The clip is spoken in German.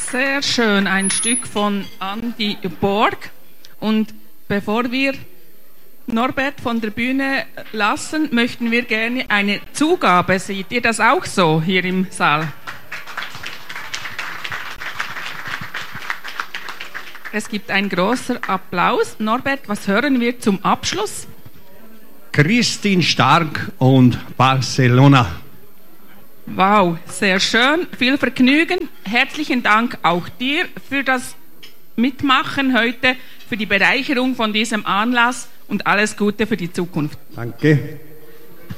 Sehr schön, ein Stück von Andy Borg. Und bevor wir Norbert von der Bühne lassen, möchten wir gerne eine Zugabe. Seht ihr das auch so hier im Saal? Es gibt einen großen Applaus. Norbert, was hören wir zum Abschluss? Christine Stark und Barcelona. Wow, sehr schön. Viel Vergnügen. Herzlichen Dank auch dir für das Mitmachen heute, für die Bereicherung von diesem Anlass und alles Gute für die Zukunft. Danke.